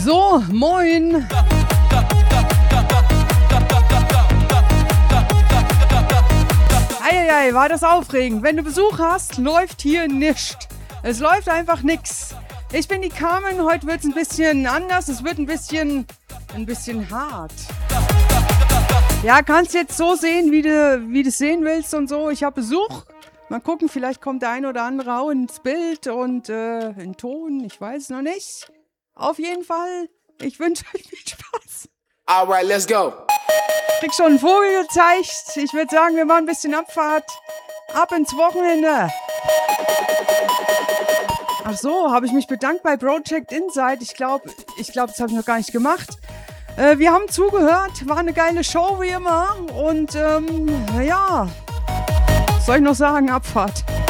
So, moin. Eieiei, war das aufregend. Wenn du Besuch hast, läuft hier nichts. Es läuft einfach nix. Ich bin die Carmen, heute wird es ein bisschen anders. Es wird ein bisschen hart. Ja, kannst jetzt so sehen, wie du es sehen willst und so. Ich habe Besuch. Mal gucken, vielleicht kommt der ein oder andere auch ins Bild und in Ton. Ich weiß es noch nicht. Auf jeden Fall, ich wünsche euch viel Spaß. Alright, let's go. Krieg schon einen Vogel gezeigt. Ich würde sagen, wir machen ein bisschen Abfahrt. Ab ins Wochenende. Ach so, habe ich mich bedankt bei Project Insight. Ich glaube, das habe ich noch gar nicht gemacht. Wir haben zugehört. War eine geile Show wie immer. Und ja, was soll ich noch sagen? Abfahrt.